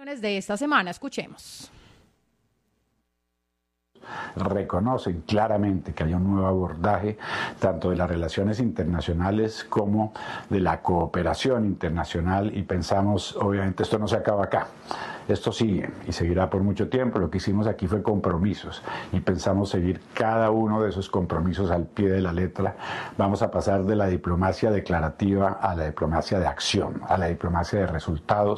De esta semana, escuchemos. Reconocen claramente que hay un nuevo abordaje tanto de las relaciones internacionales como de la cooperación internacional y pensamos, obviamente esto no se acaba acá, esto sigue y seguirá por mucho tiempo. Lo que hicimos aquí fue compromisos y pensamos seguir cada uno de esos compromisos al pie de la letra. Vamos a pasar de la diplomacia declarativa a la diplomacia de acción, a la diplomacia de resultados.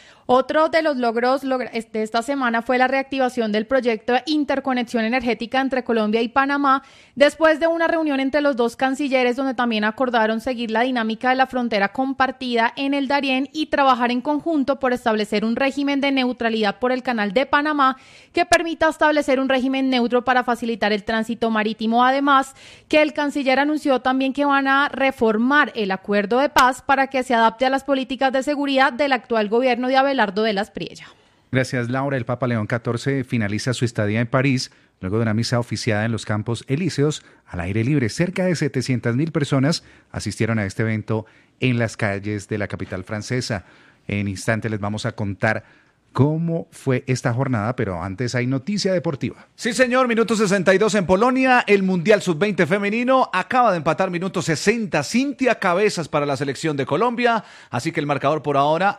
Otro de los logros de esta semana fue la reactivación del proyecto de interconexión energética entre Colombia y Panamá, después de una reunión entre los dos cancilleres donde también acordaron seguir la dinámica de la frontera compartida en el Darién y trabajar en conjunto por establecer un régimen de neutralidad por el Canal de Panamá que permita establecer un régimen neutro para facilitar el tránsito marítimo. Además, que el canciller anunció también que van a reformar el acuerdo de paz para que se adapte a las políticas de seguridad del actual gobierno de Abelardo de la Espriella. Gracias, Laura. El Papa León XIV finaliza su estadía en París luego de una misa oficiada en los Campos Elíseos al aire libre. Cerca de 700.000 personas asistieron a este evento en las calles de la capital francesa. En instantes les vamos a contar cómo fue esta jornada, pero antes hay noticia deportiva. Sí, señor, minuto 62 en Polonia, el Mundial Sub-20 femenino acaba de empatar minuto 60, Cintia Cabezas para la selección de Colombia, así que el marcador por ahora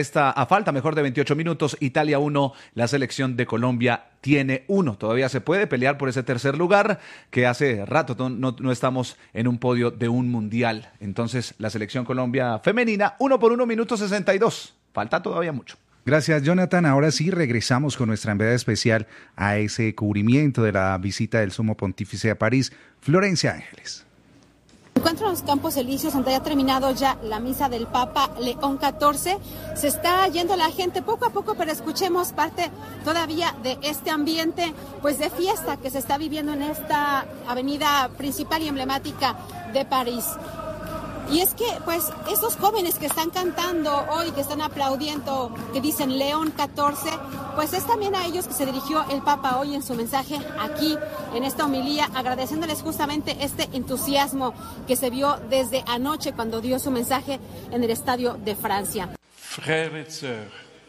a falta mejor de 28 minutos, Italia 1, la selección de Colombia tiene 1, todavía se puede pelear por ese tercer lugar, que hace rato no estamos en un podio de un Mundial, entonces la selección Colombia femenina, 1-1, minuto 62, falta todavía mucho. Gracias, Jonathan. Ahora sí regresamos con nuestra enviada especial a ese cubrimiento de la visita del Sumo Pontífice a París, Florencia Ángeles. Encuentro en los Campos Elíseos, donde ha terminado ya la misa del Papa León XIV. Se está yendo la gente poco a poco, pero escuchemos parte todavía de este ambiente pues de fiesta que se está viviendo en esta avenida principal y emblemática de París. Y es que, pues, estos jóvenes que están cantando hoy, que están aplaudiendo, que dicen León XIV, pues es también a ellos que se dirigió el Papa hoy en su mensaje aquí, en esta homilía, agradeciéndoles justamente este entusiasmo que se vio desde anoche cuando dio su mensaje en el Estadio de Francia. Frères et sœurs,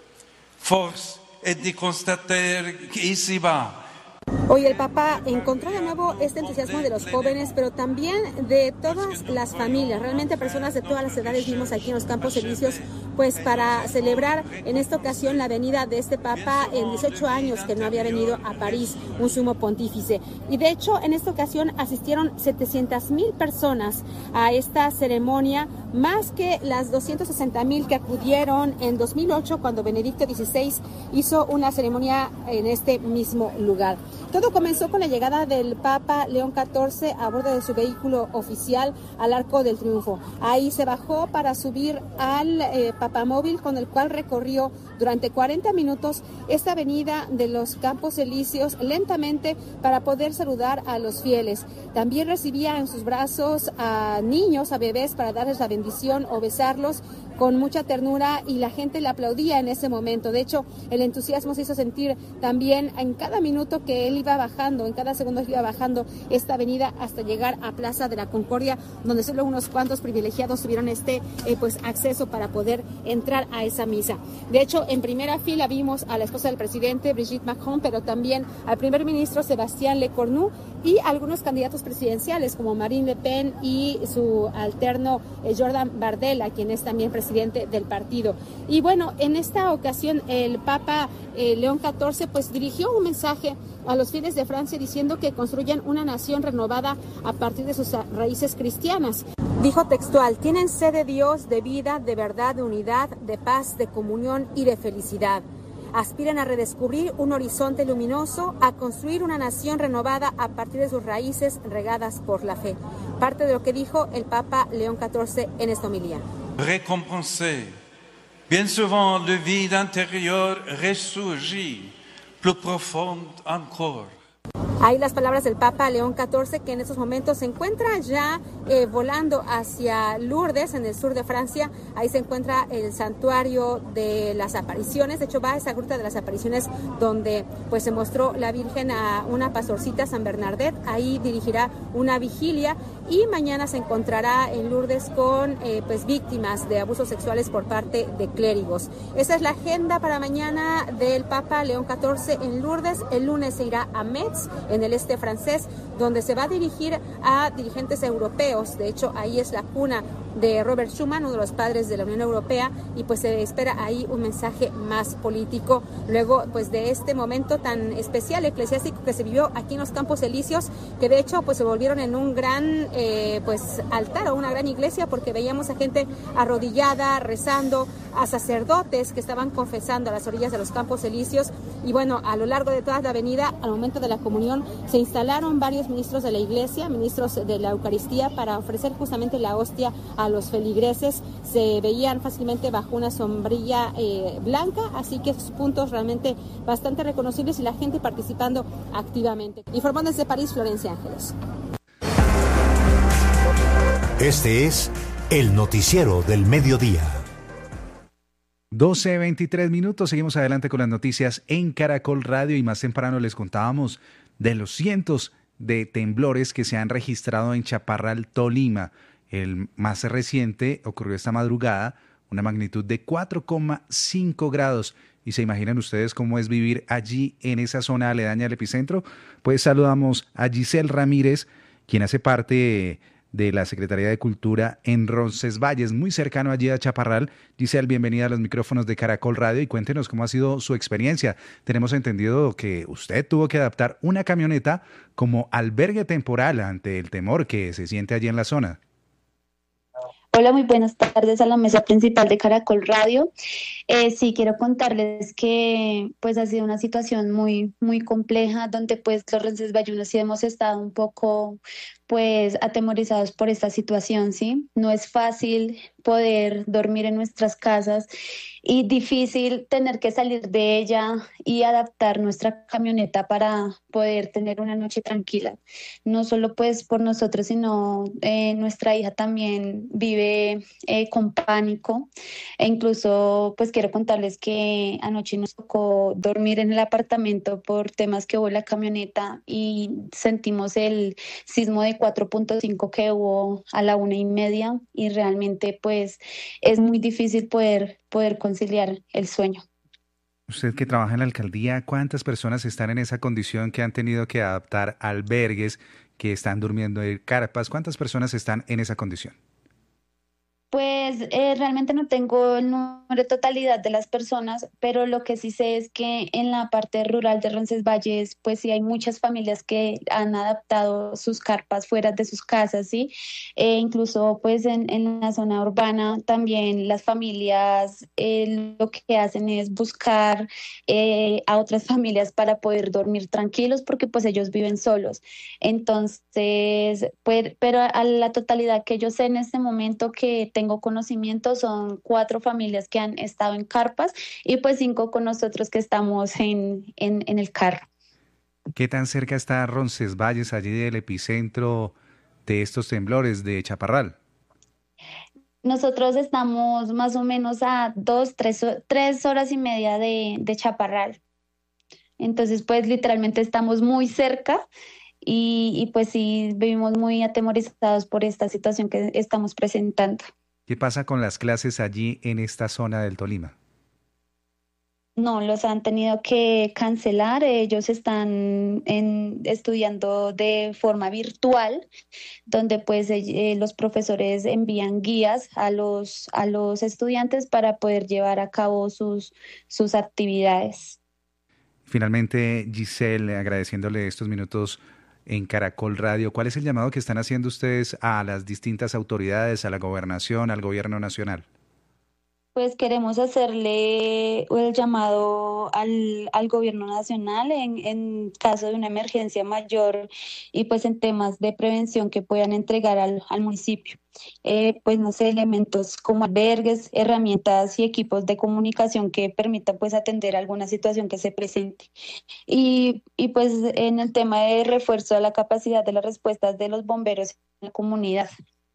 force est de constater qu'ici-bas, hoy el Papa encontró de nuevo este entusiasmo de los jóvenes, pero también de todas las familias, realmente personas de todas las edades vimos aquí en los Campos Elíseos, pues para celebrar en esta ocasión la venida de este Papa en 18 años que no había venido a París, un sumo pontífice. Y de hecho en esta ocasión asistieron 700.000 personas a esta ceremonia, más que las 260.000 que acudieron en 2008 cuando Benedicto XVI hizo una ceremonia en este mismo lugar. Todo comenzó con la llegada del Papa León XIV a bordo de su vehículo oficial al Arco del Triunfo. Ahí se bajó para subir al papamóvil con el cual recorrió durante 40 minutos esta avenida de los Campos Elíseos lentamente para poder saludar a los fieles. También recibía en sus brazos a niños, a bebés para darles la bendición o besarlos con mucha ternura y la gente le aplaudía en ese momento. De hecho, el entusiasmo se hizo sentir también en cada minuto que él iba bajando, en cada segundo iba bajando esta avenida hasta llegar a Plaza de la Concordia, donde solo unos cuantos privilegiados tuvieron pues acceso para poder entrar a esa misa. De hecho, en primera fila vimos a la esposa del presidente, Brigitte Macron, pero también al primer ministro Sébastien Lecornu y algunos candidatos presidenciales como Marine Le Pen y su alterno Jordan Bardella, quien es también presidente del partido. Y bueno, en esta ocasión el Papa León XIV pues dirigió un mensaje a los fieles de Francia diciendo que construyan una nación renovada a partir de sus raíces cristianas. Dijo textual: tienen sed de Dios, de vida, de verdad, de unidad, de paz, de comunión y de felicidad. Aspiran a redescubrir un horizonte luminoso, a construir una nación renovada a partir de sus raíces regadas por la fe. Parte de lo que dijo el Papa León XIV en esta homilía. Récompenser, bien souvent le vide intérieur ressurgit, plus profond encore. Ahí las palabras del Papa León XIV, que en estos momentos se encuentra ya volando hacia Lourdes, en el sur de Francia. Ahí se encuentra el santuario de las apariciones. De hecho, va a esa gruta de las apariciones donde pues se mostró la Virgen a una pastorcita, San Bernadette. Ahí dirigirá una vigilia y mañana se encontrará en Lourdes con pues víctimas de abusos sexuales por parte de clérigos. Esa es la agenda para mañana del Papa León XIV en Lourdes. El lunes se irá a Metz, en el este francés, donde se va a dirigir a dirigentes europeos. De hecho, ahí es la cuna de Robert Schuman, uno de los padres de la Unión Europea, y pues se espera ahí un mensaje más político luego pues de este momento tan especial eclesiástico que se vivió aquí en los Campos Elíseos, que de hecho pues se volvieron en un gran pues altar o una gran iglesia, porque veíamos a gente arrodillada rezando, a sacerdotes que estaban confesando a las orillas de los Campos Elíseos. Y bueno, a lo largo de toda la avenida, al momento de la comunión, se instalaron varios ministros de la iglesia, ministros de la Eucaristía, para ofrecer justamente la hostia a los feligreses. Se veían fácilmente bajo una sombrilla blanca, así que sus puntos realmente bastante reconocibles y la gente participando activamente. Informó desde París, Florencia Ángeles. Este es el noticiero del mediodía. 12:23 minutos, seguimos adelante con las noticias en Caracol Radio y más temprano les contábamos de los cientos de temblores que se han registrado en Chaparral, Tolima. El más reciente ocurrió esta madrugada, una magnitud de 4,5 grados. ¿Y se imaginan ustedes cómo es vivir allí en esa zona aledaña al epicentro? Pues saludamos a Giselle Ramírez, quien hace parte de la Secretaría de Cultura en Roncesvalles, muy cercano allí a Chaparral. Giselle, bienvenida a los micrófonos de Caracol Radio y cuéntenos cómo ha sido su experiencia. Tenemos entendido que usted tuvo que adaptar una camioneta como albergue temporal ante el temor que se siente allí en la zona. Hola, muy buenas tardes a la mesa principal de Caracol Radio. Sí, quiero contarles que pues ha sido una situación muy compleja, donde pues los roncesvalleños sí hemos estado un poco pues atemorizados por esta situación, ¿sí? No es fácil poder dormir en nuestras casas y difícil tener que salir de ella y adaptar nuestra camioneta para poder tener una noche tranquila. No solo pues por nosotros, sino nuestra hija también vive con pánico, e incluso pues quiero contarles que anoche nos tocó dormir en el apartamento por temas que hubo en la camioneta y sentimos el sismo de 4.5 que hubo a la 1:30 y realmente pues es muy difícil poder conciliar el sueño. Usted que trabaja en la alcaldía, ¿cuántas personas están en esa condición que han tenido que adaptar albergues, que están durmiendo en carpas? ¿Cuántas personas están en esa condición? Pues realmente no tengo el número de totalidad de las personas, pero lo que sí sé es que en la parte rural de Roncesvalles, pues sí hay muchas familias que han adaptado sus carpas fuera de sus casas, ¿sí? Incluso pues en la zona urbana también las familias lo que hacen es buscar a otras familias para poder dormir tranquilos, porque pues ellos viven solos. Entonces, pues, pero a la totalidad que yo sé en este momento que tengo conocimiento son 4 familias que han estado en carpas y pues 5 con nosotros que estamos en el carro. ¿Qué tan cerca está Roncesvalles, allí del epicentro de estos temblores de Chaparral? Nosotros estamos más o menos a 3 horas y media de Chaparral. Entonces pues literalmente estamos muy cerca y pues sí vivimos muy atemorizados por esta situación que estamos presentando. ¿Qué pasa con las clases allí en esta zona del Tolima? No, los han tenido que cancelar. Ellos están estudiando de forma virtual, donde pues los profesores envían guías a los estudiantes para poder llevar a cabo sus actividades. Finalmente, Giselle, agradeciéndole estos minutos en Caracol Radio, ¿cuál es el llamado que están haciendo ustedes a las distintas autoridades, a la gobernación, al gobierno nacional? Pues queremos hacerle el llamado al gobierno nacional en caso de una emergencia mayor y pues en temas de prevención que puedan entregar al municipio. Pues no sé, elementos como albergues, herramientas y equipos de comunicación que permitan pues atender alguna situación que se presente. Y pues en el tema de refuerzo de la capacidad de las respuestas de los bomberos en la comunidad.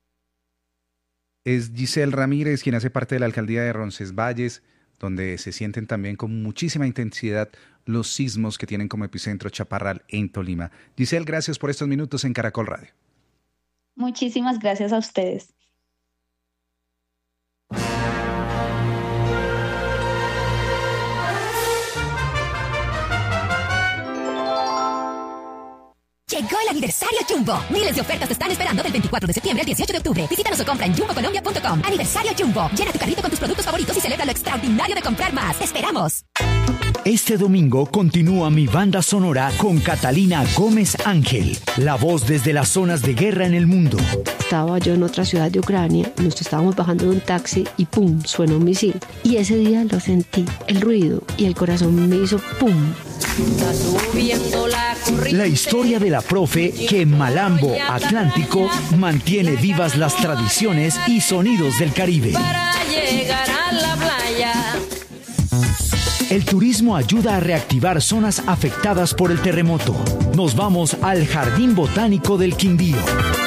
Es Giselle Ramírez quien hace parte de la alcaldía de Roncesvalles, donde se sienten también con muchísima intensidad los sismos que tienen como epicentro Chaparral en Tolima. Giselle, gracias por estos minutos en Caracol Radio. Muchísimas gracias a ustedes. Llegó el aniversario Jumbo. Miles de ofertas te están esperando del 24 de septiembre al 18 de octubre. Visítanos o compra en jumbocolombia.com. Aniversario Jumbo. Llena tu carrito con tus productos favoritos y celebra lo extraordinario de comprar más. ¡Te esperamos! Este domingo continúa mi banda sonora con Catalina Gómez Ángel, la voz desde las zonas de guerra en el mundo. Estaba yo en otra ciudad de Ucrania, nos estábamos bajando de un taxi y ¡pum!, suena un misil. Y ese día lo sentí, el ruido, y el corazón me hizo ¡pum! La historia de la profe que en Malambo Atlántico mantiene vivas las tradiciones y sonidos del Caribe. Para llegar a la playa. El turismo ayuda a reactivar zonas afectadas por el terremoto. Nos vamos al Jardín Botánico del Quindío.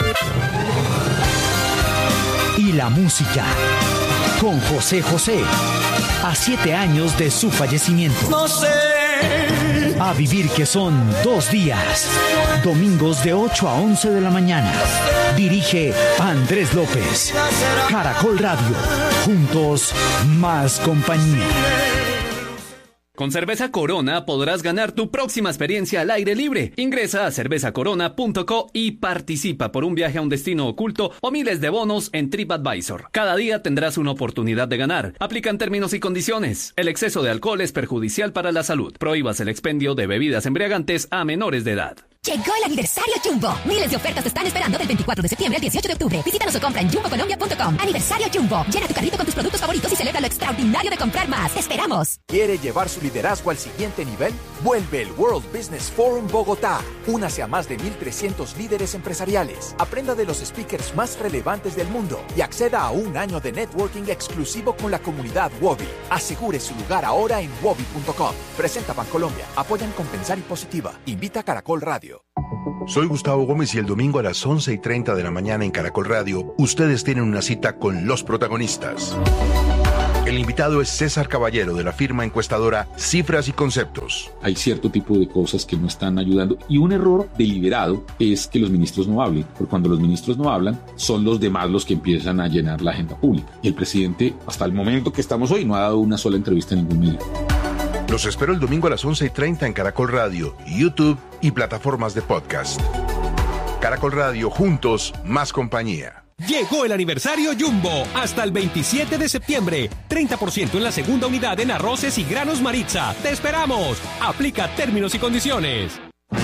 Y la música con José José, a 7 años de su fallecimiento. No sé. A vivir, que son 2 días. Domingos de 8 a 11 de la mañana. Dirige Andrés López. Caracol Radio. Juntos, más compañía. Con Cerveza Corona podrás ganar tu próxima experiencia al aire libre. Ingresa a cervezacorona.co y participa por un viaje a un destino oculto o miles de bonos en TripAdvisor. Cada día tendrás una oportunidad de ganar. Aplican términos y condiciones. El exceso de alcohol es perjudicial para la salud. Prohíbas el expendio de bebidas embriagantes a menores de edad. Llegó el aniversario Jumbo. Miles de ofertas te están esperando del 24 de septiembre al 18 de octubre. Visítanos o compra en jumbocolombia.com. Aniversario Jumbo. Llena tu carrito con tus productos favoritos y celebra lo extraordinario de comprar más. ¡Te esperamos! ¿Quiere llevar su liderazgo al siguiente nivel? Vuelve el World Business Forum Bogotá. Únase a más de 1,300 líderes empresariales. Aprenda de los speakers más relevantes del mundo y acceda a un año de networking exclusivo con la comunidad Wobi. Asegure su lugar ahora en wobi.com. Presenta Bancolombia. Apoyan Compensar y Positiva. Invita Caracol Radio. Soy Gustavo Gómez y el domingo a las 11:30 de la mañana en Caracol Radio, ustedes tienen una cita con los protagonistas. El invitado es César Caballero, de la firma encuestadora Cifras y Conceptos. Hay cierto tipo de cosas que no están ayudando y un error deliberado es que los ministros no hablen, porque cuando los ministros no hablan, son los demás los que empiezan a llenar la agenda pública. Y el presidente, hasta el momento que estamos hoy, no ha dado una sola entrevista en ningún medio. Los espero el domingo a las 11:30 en Caracol Radio, YouTube y plataformas de podcast. Caracol Radio, juntos, más compañía. Llegó el aniversario Jumbo. Hasta el 27 de septiembre. 30% en la segunda unidad en arroces y granos Maritza. ¡Te esperamos! Aplica términos y condiciones.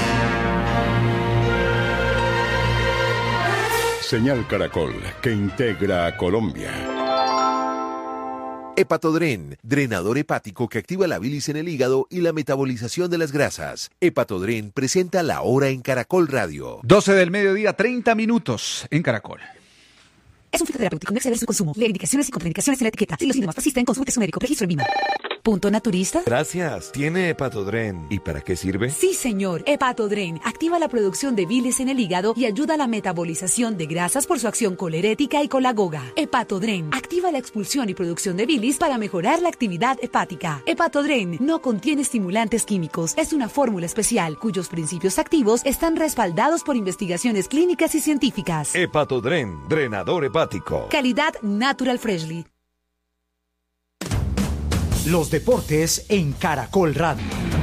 Señal Caracol, que integra a Colombia. Hepatodren, drenador hepático que activa la bilis en el hígado y la metabolización de las grasas. Hepatodren presenta La Hora en Caracol Radio. 12 del mediodía, 30 minutos en Caracol. Es un fitoterapéutico, no exceder su consumo. Lee indicaciones y contraindicaciones en la etiqueta. Si los síntomas persisten, consulte a su médico. Registro en VIMA. ¿Punto naturista? Gracias. ¿Tiene Hepatodren? ¿Y para qué sirve? Sí, señor. Hepatodren activa la producción de bilis en el hígado y ayuda a la metabolización de grasas por su acción colerética y colagoga. Hepatodren activa la expulsión y producción de bilis para mejorar la actividad hepática. Hepatodren no contiene estimulantes químicos. Es una fórmula especial cuyos principios activos están respaldados por investigaciones clínicas y científicas. Hepatodren, drenador hepático. Calidad Natural Freshly. Los deportes en Caracol Radio.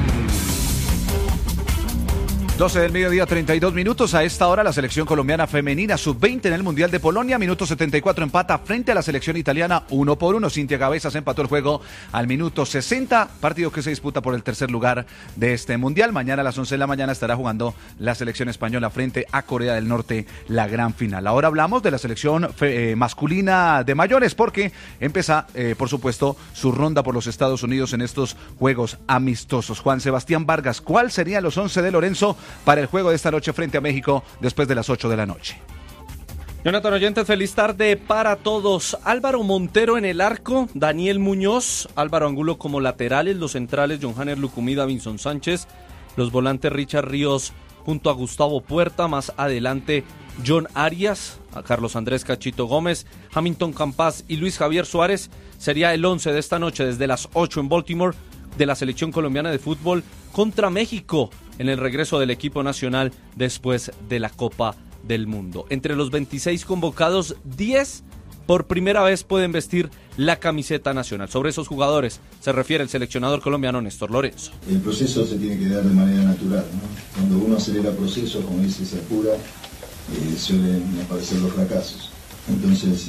12 del mediodía, 32 minutos. A esta hora la selección colombiana femenina sub-20 en el Mundial de Polonia. Minuto 74 empata frente a la selección italiana 1-1. Cintia Cabezas empató el juego al minuto 60. Partido que se disputa por el tercer lugar de este Mundial. Mañana a las 11 de la mañana estará jugando la selección española frente a Corea del Norte, la gran final. Ahora hablamos de la selección masculina de mayores porque empieza, por supuesto, su ronda por los Estados Unidos en estos juegos amistosos. Juan Sebastián Vargas, ¿cuál serían los 11 de Lorenzo para el juego de esta noche frente a México después de las 8 de la noche? Jonathan Oyentes, feliz tarde para todos. Álvaro Montero en el arco, Daniel Muñoz, Álvaro Angulo como laterales, los centrales John Hanner Lucumida, Vinson Sánchez, los volantes Richard Ríos junto a Gustavo Puerta, más adelante John Arias, a Carlos Andrés Cachito Gómez, Hamilton Campas y Luis Javier Suárez. Sería el 11 de esta noche desde las 8 en Baltimore de la selección colombiana de fútbol contra México en el regreso del equipo nacional después de la Copa del mundo. Entre los 26 convocados, 10 por primera vez pueden vestir la camiseta nacional. Sobre esos jugadores se refiere el seleccionador colombiano Néstor Lorenzo. El proceso se tiene que dar de manera natural, ¿no? Cuando uno acelera procesos, como dice, se apura, suelen aparecer los fracasos. Entonces,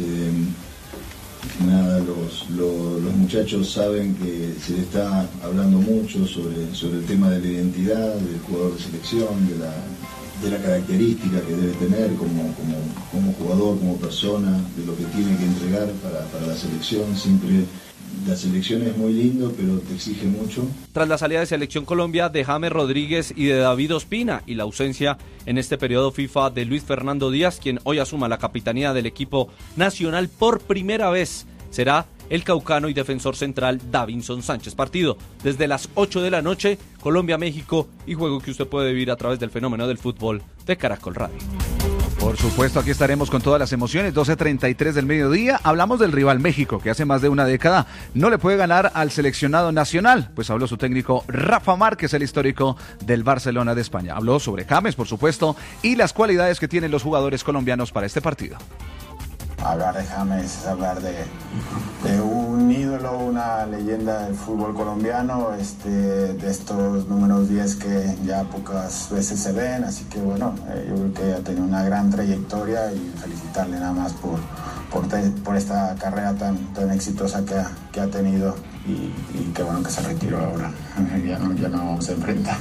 los muchachos saben que se le está hablando mucho sobre el tema de la identidad del jugador de selección, de la característica que debe tener como jugador, como persona, de lo que tiene que entregar para la selección. Siempre la selección es muy lindo, pero te exige mucho. Tras la salida de Selección Colombia de James Rodríguez y de David Ospina y la ausencia en este periodo FIFA de Luis Fernando Díaz, quien hoy asuma la capitanía del equipo nacional por primera vez, será el caucano y defensor central Davinson Sánchez. Partido desde las 8 de la noche, Colombia-México, y juego que usted puede vivir a través del fenómeno del fútbol de Caracol Radio. Por supuesto, aquí estaremos con todas las emociones. 12:33 del mediodía. Hablamos del rival México, que hace más de una década no le puede ganar al seleccionado nacional. Pues habló su técnico Rafa Márquez, el histórico del Barcelona de España. Habló sobre James, por supuesto, y las cualidades que tienen los jugadores colombianos para este partido. Hablar de James es hablar de un ídolo, una leyenda del fútbol colombiano, de estos números 10 que ya pocas veces se ven, así que bueno, yo creo que ha tenido una gran trayectoria y felicitarle nada más por esta carrera tan exitosa que ha tenido y que bueno que se retiró ahora, ya no vamos a enfrentar.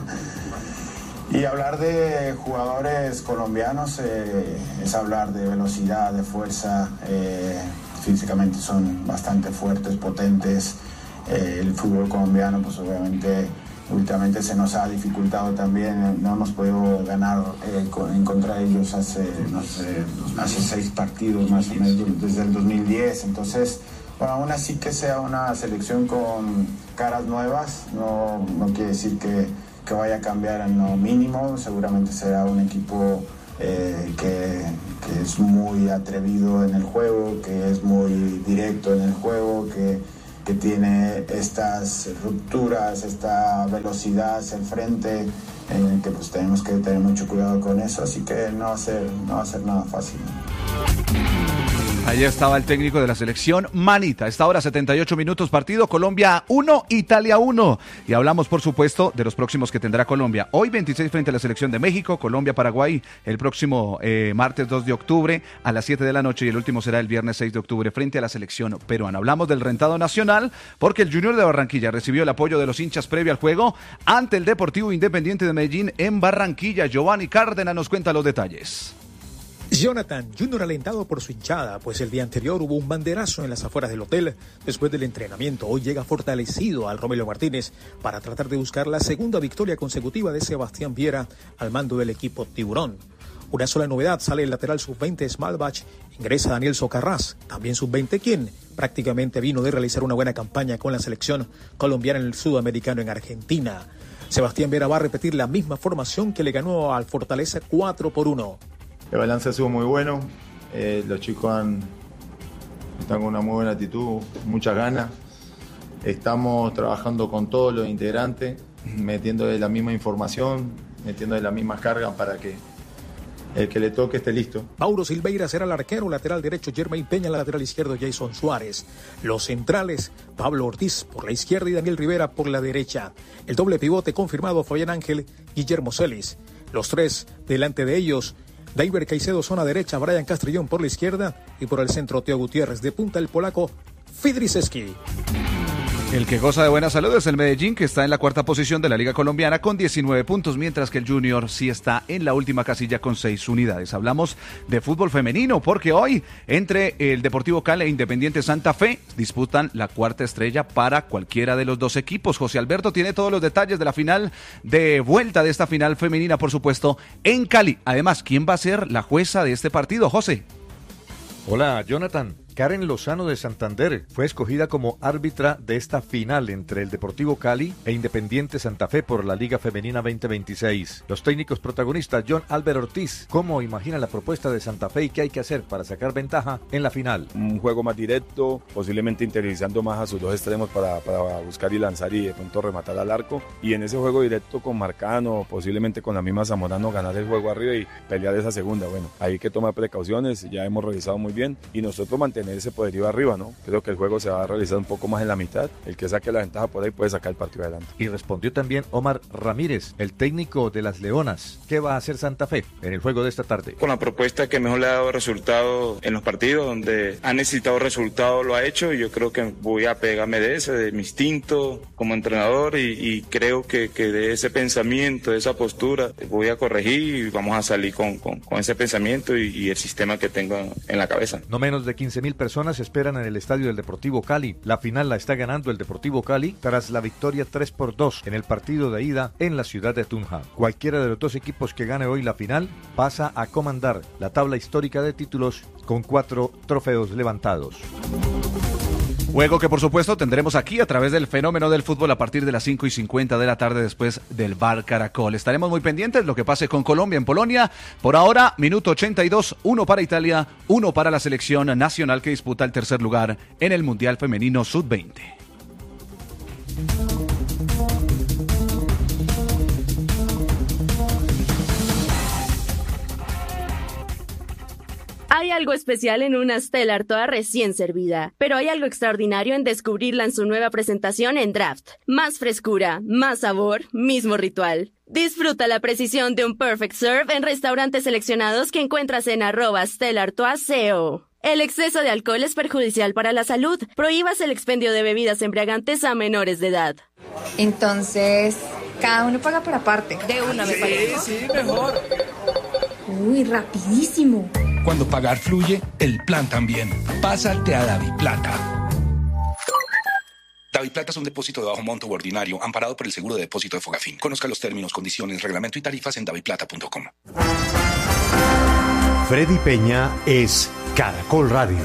Y hablar de jugadores colombianos es hablar de velocidad, de fuerza, físicamente son bastante fuertes, potentes. El fútbol colombiano, pues obviamente, últimamente se nos ha dificultado también, no hemos podido ganar en contra de ellos hace 6 partidos más o menos, desde el 2010, entonces, bueno, aún así que sea una selección con caras nuevas, no quiere decir que vaya a cambiar en lo mínimo, seguramente será un equipo que es muy atrevido en el juego, que es muy directo en el juego, que tiene estas rupturas, esta velocidad hacia el frente, que pues tenemos que tener mucho cuidado con eso, así que no va a ser nada fácil. Allí estaba el técnico de la selección, Manita. A esta hora 78 minutos, partido Colombia 1, Italia 1. Y hablamos, por supuesto, de los próximos que tendrá Colombia. Hoy 26 frente a la selección de México, Colombia-Paraguay el próximo martes 2 de octubre a las 7 de la noche y el último será el viernes 6 de octubre frente a la selección peruana. Hablamos del rentado nacional porque el Junior de Barranquilla recibió el apoyo de los hinchas previo al juego ante el Deportivo Independiente de Medellín en Barranquilla. Giovanni Cárdenas nos cuenta los detalles. Jonathan Junior alentado por su hinchada, pues el día anterior hubo un banderazo en las afueras del hotel. Después del entrenamiento, hoy llega fortalecido al Romelio Martínez para tratar de buscar la segunda victoria consecutiva de Sebastián Viera al mando del equipo Tiburón. Una sola novedad, sale el lateral sub-20 Smalbach, ingresa Daniel Socarrás, también sub-20, quien prácticamente vino de realizar una buena campaña con la selección colombiana en el sudamericano en Argentina. Sebastián Viera va a repetir la misma formación que le ganó al Fortaleza 4-1. El balance ha sido muy bueno, los chicos están con una muy buena actitud, muchas ganas. Estamos trabajando con todos los integrantes, metiéndole la misma información, metiéndole la misma carga para que el que le toque esté listo. Mauro Silveira será el arquero, lateral derecho Jermaine Peña, lateral izquierdo Jason Suárez. Los centrales, Pablo Ortiz por la izquierda y Daniel Rivera por la derecha. El doble pivote confirmado, Fabián Ángel, Guillermo Celis. Los tres delante de ellos, Deiber Caicedo zona derecha, Brian Castrillón por la izquierda y por el centro Teo Gutiérrez. De punta el polaco Fidriszewski. El que goza de buena salud es el Medellín, que está en la cuarta posición de la Liga Colombiana con 19 puntos, mientras que el Junior sí está en la última casilla con 6 unidades. Hablamos de fútbol femenino porque hoy entre el Deportivo Cali e Independiente Santa Fe disputan la cuarta estrella para cualquiera de los dos equipos. José Alberto tiene todos los detalles de la final de vuelta de esta final femenina, por supuesto, en Cali. Además, ¿quién va a ser la jueza de este partido, José? Hola, Jonathan. Karen Lozano de Santander fue escogida como árbitra de esta final entre el Deportivo Cali e Independiente Santa Fe por la Liga Femenina 2026. Los técnicos protagonistas John Albert Ortiz, ¿cómo imagina la propuesta de Santa Fe y qué hay que hacer para sacar ventaja en la final? Un juego más directo, posiblemente interiorizando más a sus dos extremos para buscar y lanzar y de pronto rematar al arco. Y en ese juego directo con Marcano, posiblemente con la misma Zamorano, ganar el juego arriba y pelear esa segunda. Bueno, hay que tomar precauciones, ya hemos realizado muy bien y nosotros mantener ese poderío arriba, ¿no? Creo que el juego se va a realizar un poco más en la mitad. El que saque la ventaja por ahí puede sacar el partido adelante. Y respondió también Omar Ramírez, el técnico de las Leonas. ¿Qué va a hacer Santa Fe en el juego de esta tarde? Con la propuesta que mejor le ha dado resultados en los partidos, donde ha necesitado resultados, lo ha hecho, y yo creo que voy a pegarme de ese, de mi instinto como entrenador, y creo que de ese pensamiento, de esa postura, voy a corregir y vamos a salir con ese pensamiento y el sistema que tengo en la cabeza. No menos de 15,000 personas esperan en el estadio del Deportivo Cali. La final la está ganando el Deportivo Cali tras la victoria 3-2 en el partido de ida en la ciudad de Tunja. Cualquiera de los dos equipos que gane hoy la final pasa a comandar la tabla histórica de títulos con 4 trofeos levantados. Juego que por supuesto tendremos aquí a través del Fenómeno del Fútbol a partir de las 5:50 de la tarde después del Bar Caracol. Estaremos muy pendientes de lo que pase con Colombia en Polonia. Por ahora, minuto 82, 1 para Italia, 1 para la selección nacional que disputa el tercer lugar en el Mundial Femenino Sub-20. Hay algo especial en una Stella Artois recién servida, pero hay algo extraordinario en descubrirla en su nueva presentación en Draft. Más frescura, más sabor, mismo ritual. Disfruta la precisión de un Perfect Serve en restaurantes seleccionados que encuentras en @StellaArtois.co. El exceso de alcohol es perjudicial para la salud. Prohíbas el expendio de bebidas embriagantes a menores de edad. Entonces, cada uno paga por aparte. De una me parece. Sí, mejor. Uy, rapidísimo. Cuando pagar fluye, el plan también. Pásate a DaviPlata. DaviPlata es un depósito de bajo monto u ordinario, amparado por el seguro de depósito de Fogafín. Conozca los términos, condiciones, reglamento y tarifas en daviplata.com. Freddy Peña es Caracol Radio.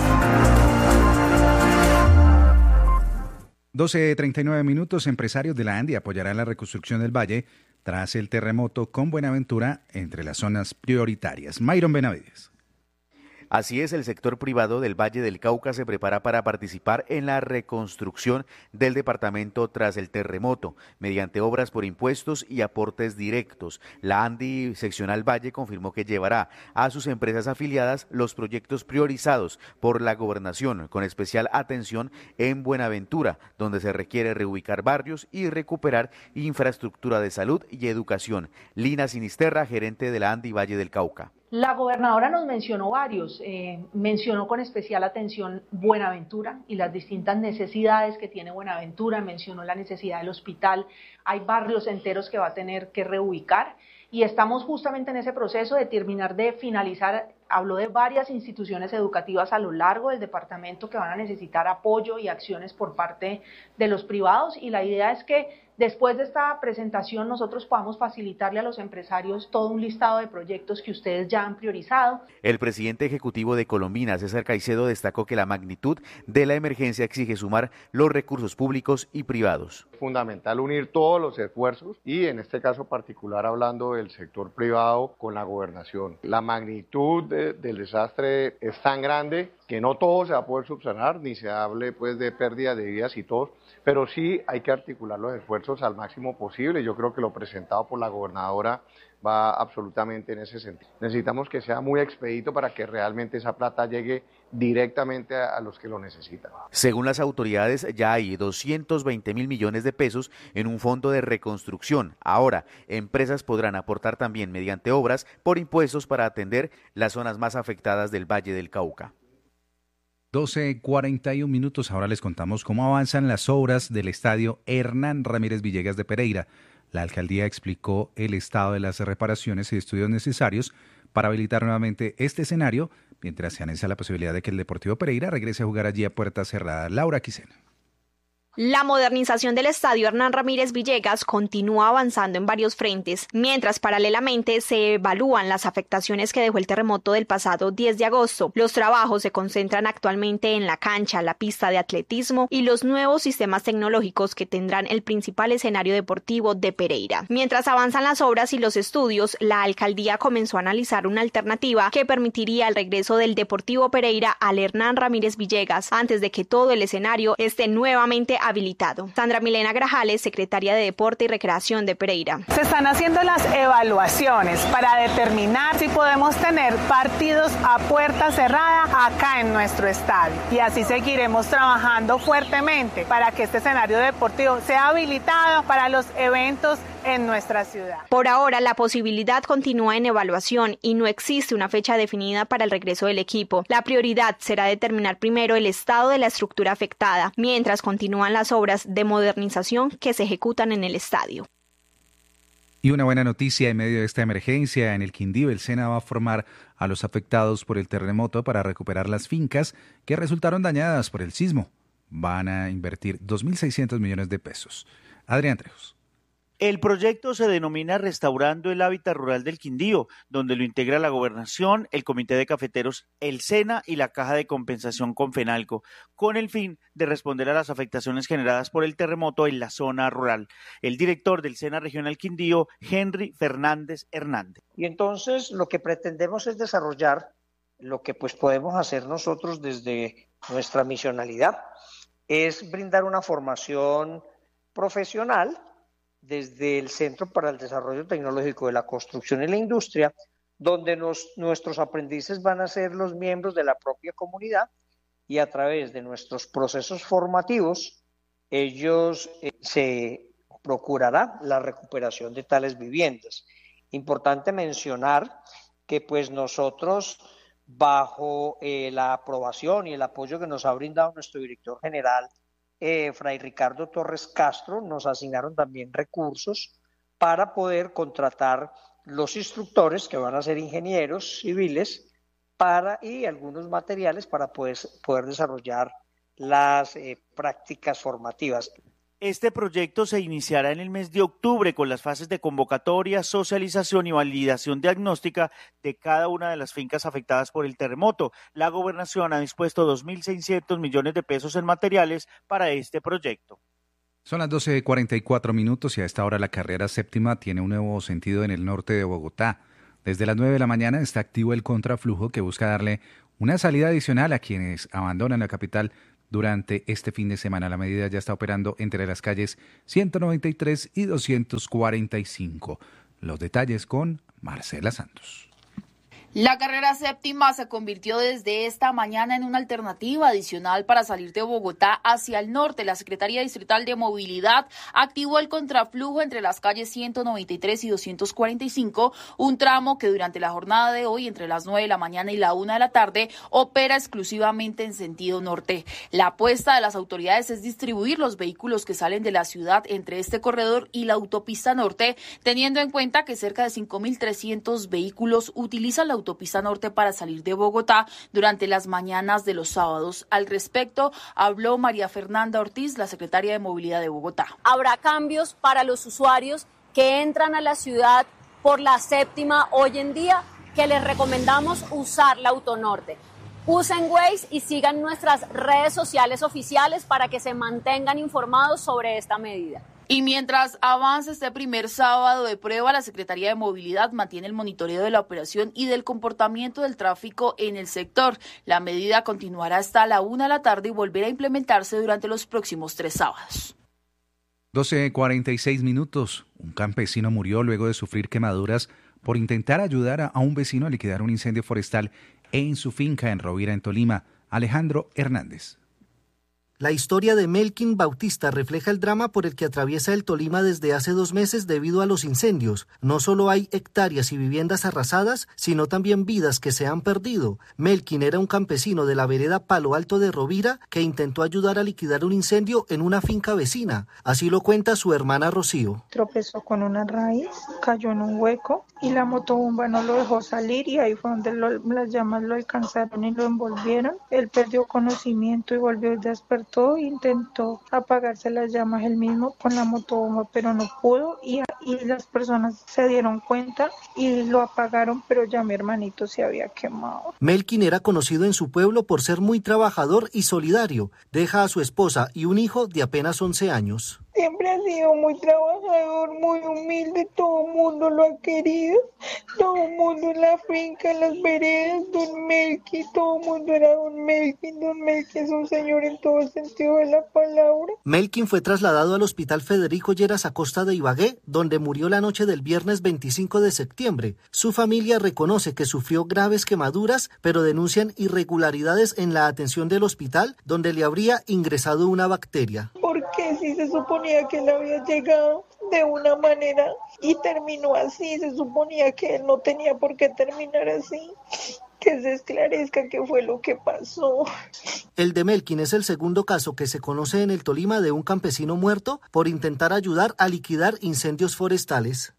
12:39 minutos. Empresarios de la Andi apoyarán la reconstrucción del valle tras el terremoto con Buenaventura entre las zonas prioritarias. Mayron Benavides. Así es, el sector privado del Valle del Cauca se prepara para participar en la reconstrucción del departamento tras el terremoto, mediante obras por impuestos y aportes directos. La Andi Seccional Valle confirmó que llevará a sus empresas afiliadas los proyectos priorizados por la gobernación, con especial atención en Buenaventura, donde se requiere reubicar barrios y recuperar infraestructura de salud y educación. Lina Sinisterra, gerente de la Andi Valle del Cauca. La gobernadora nos mencionó varios, mencionó con especial atención Buenaventura y las distintas necesidades que tiene Buenaventura, mencionó la necesidad del hospital, hay barrios enteros que va a tener que reubicar y estamos justamente en ese proceso de terminar de finalizar. Habló de varias instituciones educativas a lo largo del departamento que van a necesitar apoyo y acciones por parte de los privados y la idea es que después de esta presentación nosotros podamos facilitarle a los empresarios todo un listado de proyectos que ustedes ya han priorizado. El presidente ejecutivo de Colombina, César Caicedo, destacó que la magnitud de la emergencia exige sumar los recursos públicos y privados. Fundamental unir todos los esfuerzos y en este caso particular hablando del sector privado con la gobernación. La magnitud del desastre es tan grande que no todo se va a poder subsanar, ni se hable pues de pérdida de vidas y todo, pero sí hay que articular los esfuerzos al máximo posible. Yo creo que lo presentado por la gobernadora va absolutamente en ese sentido. Necesitamos que sea muy expedito para que realmente esa plata llegue directamente a los que lo necesitan. Según las autoridades, ya hay 220.000 millones de pesos en un fondo de reconstrucción. Ahora, empresas podrán aportar también mediante obras por impuestos para atender las zonas más afectadas del Valle del Cauca. 12:41 minutos. Ahora les contamos cómo avanzan las obras del estadio Hernán Ramírez Villegas de Pereira. La alcaldía explicó el estado de las reparaciones y estudios necesarios para habilitar nuevamente este escenario, mientras se analiza la posibilidad de que el Deportivo Pereira regrese a jugar allí a puerta cerrada. Laura Quisena. La modernización del estadio Hernán Ramírez Villegas continúa avanzando en varios frentes, mientras paralelamente se evalúan las afectaciones que dejó el terremoto del pasado 10 de agosto. Los trabajos se concentran actualmente en la cancha, la pista de atletismo y los nuevos sistemas tecnológicos que tendrán el principal escenario deportivo de Pereira. Mientras avanzan las obras y los estudios, la alcaldía comenzó a analizar una alternativa que permitiría el regreso del Deportivo Pereira al Hernán Ramírez Villegas antes de que todo el escenario esté nuevamente habilitado. Sandra Milena Grajales, secretaria de Deporte y Recreación de Pereira. Se están haciendo las evaluaciones para determinar si podemos tener partidos a puerta cerrada acá en nuestro estadio. Y así seguiremos trabajando fuertemente para que este escenario deportivo sea habilitado para los eventos en nuestra ciudad. Por ahora, la posibilidad continúa en evaluación y no existe una fecha definida para el regreso del equipo. La prioridad será determinar primero el estado de la estructura afectada, mientras continúan las obras de modernización que se ejecutan en el estadio. Y una buena noticia en medio de esta emergencia: en el Quindío el SENA va a formar a los afectados por el terremoto para recuperar las fincas que resultaron dañadas por el sismo. Van a invertir 2.600 millones de pesos. Adrián Trejos. El proyecto se denomina Restaurando el Hábitat Rural del Quindío, donde lo integra la Gobernación, el Comité de Cafeteros, el SENA y la Caja de Compensación Confenalco, con el fin de responder a las afectaciones generadas por el terremoto en la zona rural. El director del SENA Regional Quindío, Henry Fernández Hernández. Y entonces lo que pretendemos es desarrollar lo que pues podemos hacer nosotros desde nuestra misionalidad, es brindar una formación profesional desde el Centro para el Desarrollo Tecnológico de la Construcción y la Industria, donde nuestros aprendices van a ser los miembros de la propia comunidad y a través de nuestros procesos formativos, ellos se procurará la recuperación de tales viviendas. Importante mencionar que pues nosotros, bajo la aprobación y el apoyo que nos ha brindado nuestro director general, Fray Ricardo Torres Castro, nos asignaron también recursos para poder contratar los instructores, que van a ser ingenieros civiles, y algunos materiales para poder desarrollar las prácticas formativas. Este proyecto se iniciará en el mes de octubre con las fases de convocatoria, socialización y validación diagnóstica de cada una de las fincas afectadas por el terremoto. La Gobernación ha dispuesto 2.600 millones de pesos en materiales para este proyecto. Son las 12:44 minutos y a esta hora la carrera séptima tiene un nuevo sentido en el norte de Bogotá. Desde las 9 de la mañana está activo el contraflujo que busca darle una salida adicional a quienes abandonan la capital durante este fin de semana. La medida ya está operando entre las calles 193 y 245. Los detalles con Marcela Santos. La carrera séptima se convirtió desde esta mañana en una alternativa adicional para salir de Bogotá hacia el norte. La Secretaría Distrital de Movilidad activó el contraflujo entre las calles 193 y 245, un tramo que durante la jornada de hoy, entre las 9 de la mañana y la 1 de la tarde, opera exclusivamente en sentido norte. La apuesta de las autoridades es distribuir los vehículos que salen de la ciudad entre este corredor y la autopista norte, teniendo en cuenta que cerca de 5.300 vehículos utilizan la autopista norte para salir de Bogotá durante las mañanas de los sábados. Al respecto, habló María Fernanda Ortiz, la secretaria de Movilidad de Bogotá. Habrá cambios para los usuarios que entran a la ciudad por la séptima hoy en día, que les recomendamos usar la autonorte. Usen Waze y sigan nuestras redes sociales oficiales para que se mantengan informados sobre esta medida. Y mientras avanza este primer sábado de prueba, la Secretaría de Movilidad mantiene el monitoreo de la operación y del comportamiento del tráfico en el sector. La medida continuará hasta la 1 de la tarde y volverá a implementarse durante los próximos 3 sábados. 12:46 minutos. Un campesino murió luego de sufrir quemaduras por intentar ayudar a un vecino a liquidar un incendio forestal en su finca en Rovira, en Tolima. Alejandro Hernández. La historia de Melkin Bautista refleja el drama por el que atraviesa el Tolima desde hace 2 meses debido a los incendios. No solo hay hectáreas y viviendas arrasadas, sino también vidas que se han perdido. Melkin era un campesino de la vereda Palo Alto de Rovira que intentó ayudar a liquidar un incendio en una finca vecina. Así lo cuenta su hermana Rocío. Tropezó con una raíz, cayó en un hueco y la motobomba no lo dejó salir y ahí fue donde las llamas lo alcanzaron y lo envolvieron. Él perdió conocimiento y volvió a despertar trató, intentó apagarse las llamas él mismo con la motobomba, pero no pudo y las personas se dieron cuenta y lo apagaron, pero ya mi hermanito se había quemado. Melkin era conocido en su pueblo por ser muy trabajador y solidario. Deja a su esposa y un hijo de apenas 11 años. Siempre ha sido muy trabajador, muy humilde, todo el mundo lo ha querido, todo el mundo en la finca, en las veredas, don Melqui, todo el mundo era don Melqui es un señor en todo el sentido de la palabra. Melkin fue trasladado al Hospital Federico Lleras Acosta de Ibagué, donde murió la noche del viernes 25 de septiembre. Su familia reconoce que sufrió graves quemaduras, pero denuncian irregularidades en la atención del hospital, donde le habría ingresado una bacteria. Porque si se suponía que él había llegado de una manera y terminó así, se suponía que él no tenía por qué terminar así. Que se esclarezca qué fue lo que pasó. El de Melkin es el segundo caso que se conoce en el Tolima de un campesino muerto por intentar ayudar a liquidar incendios forestales.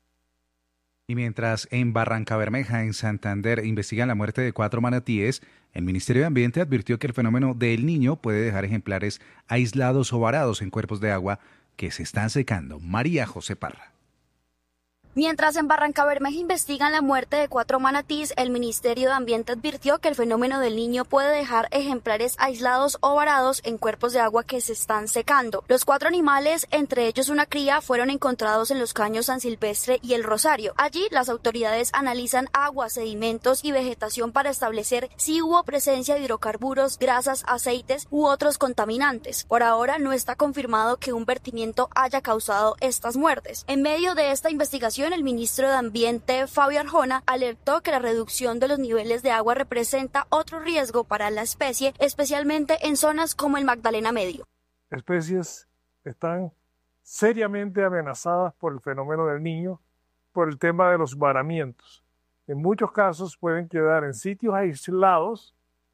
Y mientras en Barrancabermeja, en Santander, investigan la muerte de 4 manatíes, el Ministerio de Ambiente advirtió que el fenómeno del Niño puede dejar ejemplares aislados o varados en cuerpos de agua que se están secando. María José Parra. Mientras en Barrancabermeja investigan la muerte de 4 manatíes, el Ministerio de Ambiente advirtió que el fenómeno del Niño puede dejar ejemplares aislados o varados en cuerpos de agua que se están secando. Los 4 animales, entre ellos una cría, fueron encontrados en los caños San Silvestre y El Rosario. Allí, las autoridades analizan agua, sedimentos y vegetación para establecer si hubo presencia de hidrocarburos, grasas, aceites u otros contaminantes. Por ahora, no está confirmado que un vertimiento haya causado estas muertes. En medio de esta investigación, el ministro de Ambiente, Fabio Arjona, alertó que la reducción de los niveles de agua representa otro riesgo para la especie, especialmente en zonas como el Magdalena Medio. Especies están seriamente amenazadas por el fenómeno del Niño, por el tema de los varamientos. En muchos casos pueden quedar en sitios aislados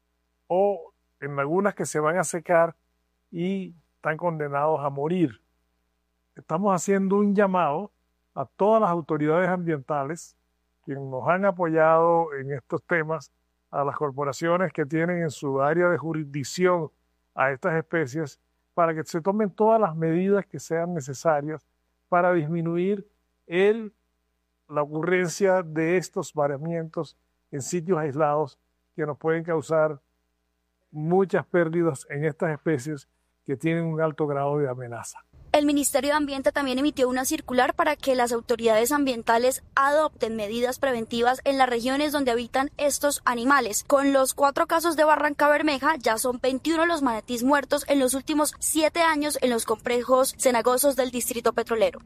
o en lagunas que se van a secar y están condenados a morir. Estamos haciendo un llamado a todas las autoridades ambientales que nos han apoyado en estos temas, a las corporaciones que tienen en su área de jurisdicción a estas especies, para que se tomen todas las medidas que sean necesarias para disminuir la ocurrencia de estos varamientos en sitios aislados que nos pueden causar muchas pérdidas en estas especies que tienen un alto grado de amenaza. El Ministerio de Ambiente también emitió una circular para que las autoridades ambientales adopten medidas preventivas en las regiones donde habitan estos animales. Con los 4 casos de Barrancabermeja, ya son 21 los manatíes muertos en los últimos 7 años en los complejos cenagosos del Distrito Petrolero.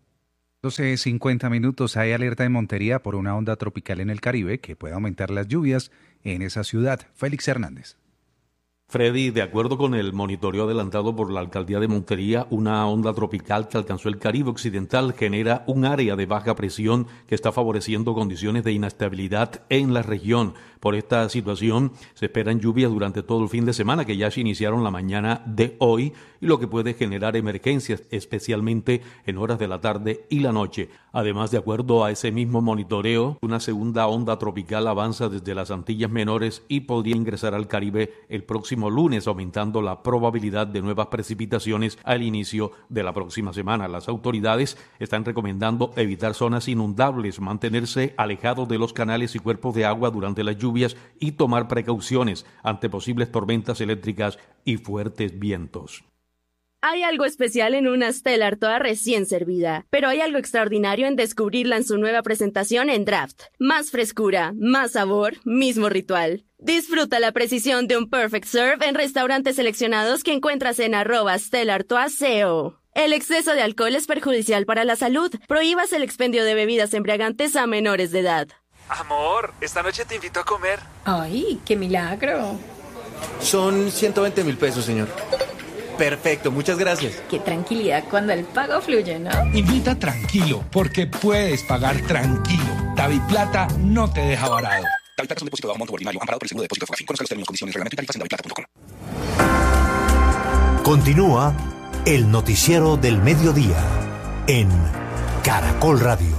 12:50 minutos. Hay alerta en Montería por una onda tropical en el Caribe que puede aumentar las lluvias en esa ciudad. Félix Hernández. Freddy, de acuerdo con el monitoreo adelantado por la alcaldía de Montería, una onda tropical que alcanzó el Caribe occidental genera un área de baja presión que está favoreciendo condiciones de inestabilidad en la región. Por esta situación se esperan lluvias durante todo el fin de semana que ya se iniciaron la mañana de hoy y lo que puede generar emergencias, especialmente en horas de la tarde y la noche. Además, de acuerdo a ese mismo monitoreo, una segunda onda tropical avanza desde las Antillas Menores y podría ingresar al Caribe el próximo lunes, aumentando la probabilidad de nuevas precipitaciones al inicio de la próxima semana. Las autoridades están recomendando evitar zonas inundables, mantenerse alejados de los canales y cuerpos de agua durante las lluvias y tomar precauciones ante posibles tormentas eléctricas y fuertes vientos. Hay algo especial en una Stellar toda recién servida, pero hay algo extraordinario en descubrirla en su nueva presentación en Draft. Más frescura, más sabor, mismo ritual. Disfruta la precisión de un Perfect Serve en restaurantes seleccionados que encuentras en @StellarToaSeo. El exceso de alcohol es perjudicial para la salud. Prohíbas el expendio de bebidas embriagantes a menores de edad. Amor, esta noche te invito a comer. ¡Ay, qué milagro! Son 120.000 pesos, señor. Perfecto, muchas gracias. Qué tranquilidad cuando el pago fluye, ¿no? Invita tranquilo, porque puedes pagar tranquilo. DaviPlata no te deja varado. DaviPlata es un depósito de bajo monto ordinario, amparado por el seguro de depósito de Fogafín. Conozca los términos, condiciones, reglamento y tarifas en daviplata.com. Continúa el noticiero del mediodía en Caracol Radio.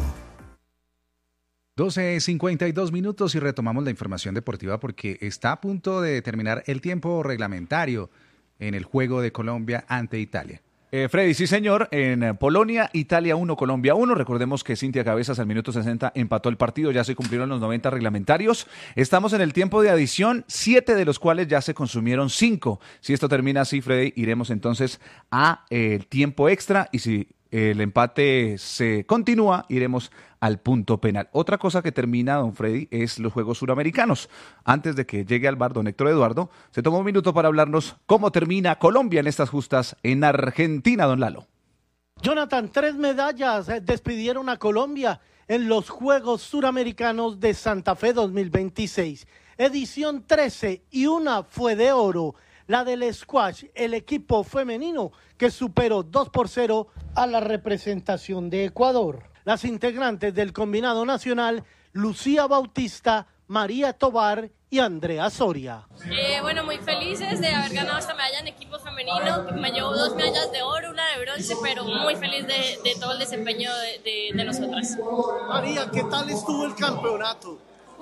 12:52 minutos y retomamos la información deportiva porque está a punto de terminar el tiempo reglamentario en el juego de Colombia ante Italia. Freddy, sí señor, en Polonia, Italia 1, Colombia 1. Recordemos que Cintia Cabezas al minuto 60 empató el partido, ya se cumplieron los 90 reglamentarios. Estamos en el tiempo de adición, 7 de los cuales ya se consumieron 5. Si esto termina así, Freddy, iremos entonces a el tiempo extra y si el empate se continúa, iremos al punto penal. Otra cosa que termina, don Freddy, es los Juegos Suramericanos. Antes de que llegue al bar don Héctor Eduardo, se tomó un minuto para hablarnos cómo termina Colombia en estas justas en Argentina, don Lalo. Jonathan, 3 medallas despidieron a Colombia en los Juegos Suramericanos de Santa Fe 2026. Edición 13 y una fue de oro. La del squash, el equipo femenino que superó 2-0 a la representación de Ecuador. Las integrantes del combinado nacional, Lucía Bautista, María Tobar y Andrea Soria. Bueno, muy felices de haber ganado esta medalla en equipo femenino. Me llevo 2 medallas de oro, una de bronce, pero muy feliz de todo el desempeño de nosotras. María, ¿qué tal estuvo el campeonato?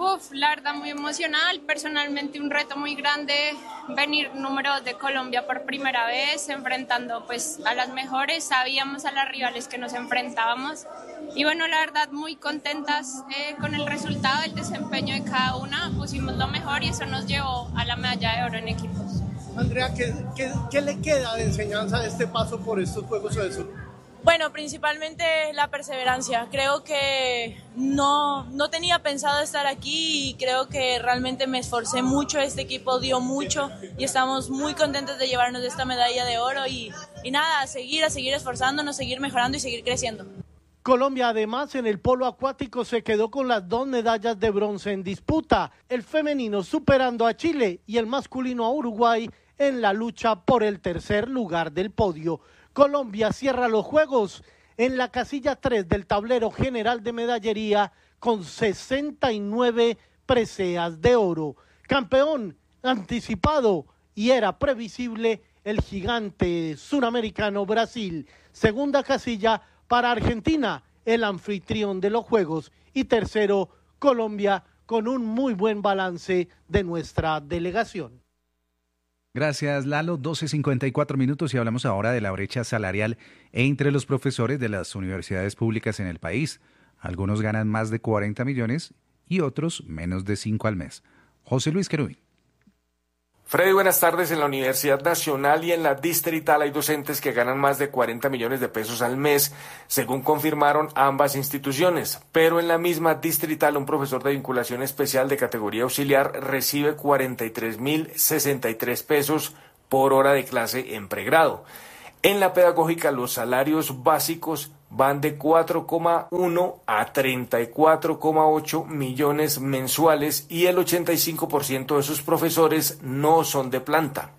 La verdad muy emocional, personalmente un reto muy grande, venir número de Colombia por primera vez, enfrentando pues a las mejores, sabíamos a las rivales que nos enfrentábamos y bueno, la verdad muy contentas con el resultado, el desempeño de cada una, pusimos lo mejor y eso nos llevó a la medalla de oro en equipos. Andrea, ¿qué le queda de enseñanza de este paso por estos Juegos de Sur? Bueno, principalmente la perseverancia. Creo que no tenía pensado estar aquí y creo que realmente me esforcé mucho, este equipo dio mucho y estamos muy contentos de llevarnos esta medalla de oro y nada, a seguir esforzándonos, seguir mejorando y seguir creciendo. Colombia además en el polo acuático se quedó con las 2 medallas de bronce en disputa, el femenino superando a Chile y el masculino a Uruguay en la lucha por el tercer lugar del podio. Colombia cierra los Juegos en la casilla 3 del tablero general de medallería con 69 preseas de oro. Campeón anticipado y era previsible el gigante suramericano Brasil. Segunda casilla para Argentina, el anfitrión de los Juegos. Y tercero, Colombia con un muy buen balance de nuestra delegación. Gracias, Lalo. 12:54 y hablamos ahora de la brecha salarial entre los profesores de las universidades públicas en el país. Algunos ganan más de 40 millones y otros menos de 5 al mes. José Luis Querubín. Freddy, buenas tardes. En la Universidad Nacional y en la Distrital hay docentes que ganan más de 40 millones de pesos al mes, según confirmaron ambas instituciones. Pero en la misma Distrital, un profesor de vinculación especial de categoría auxiliar recibe 43.063 pesos por hora de clase en pregrado. En la pedagógica, los salarios básicos van de 4,1 a 34,8 millones mensuales y el 85% de sus profesores no son de planta.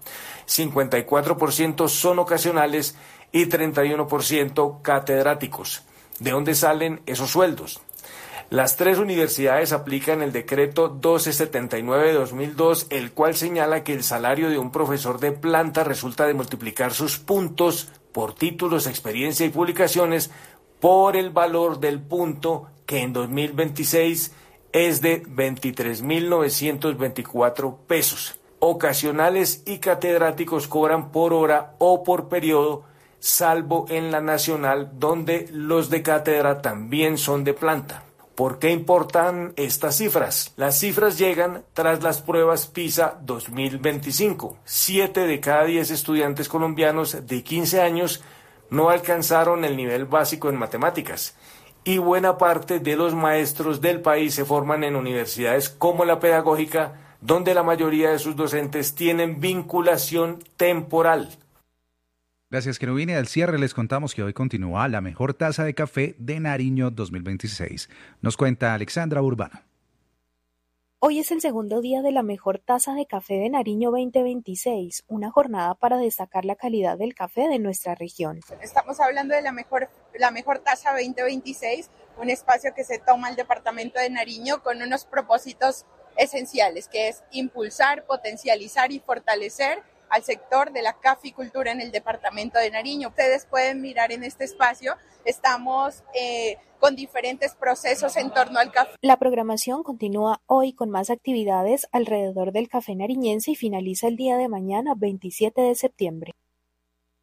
54% son ocasionales y 31% catedráticos. ¿De dónde salen esos sueldos? Las 3 universidades aplican el decreto 1279 de 2002, el cual señala que el salario de un profesor de planta resulta de multiplicar sus puntos por títulos, experiencia y publicaciones por el valor del punto, que en 2026 es de 23.924 pesos. Ocasionales y catedráticos cobran por hora o por periodo, salvo en la nacional, donde los de cátedra también son de planta. ¿Por qué importan estas cifras? Las cifras llegan tras las pruebas PISA 2025. 7 de cada 10 estudiantes colombianos de 15 años no alcanzaron el nivel básico en matemáticas. Y buena parte de los maestros del país se forman en universidades como la pedagógica, donde la mayoría de sus docentes tienen vinculación temporal. Gracias, Querubín. Al cierre les contamos que hoy continúa la mejor taza de café de Nariño 2026. Nos cuenta Alexandra Urbano. Hoy es el segundo día de la mejor taza de café de Nariño 2026, una jornada para destacar la calidad del café de nuestra región. Estamos hablando de la mejor taza 2026, un espacio que se toma el departamento de Nariño con unos propósitos esenciales, que es impulsar, potencializar y fortalecer al sector de la caficultura en el departamento de Nariño. Ustedes pueden mirar en este espacio, estamos con diferentes procesos en torno al café. La programación continúa hoy con más actividades alrededor del café nariñense y finaliza el día de mañana, 27 de septiembre.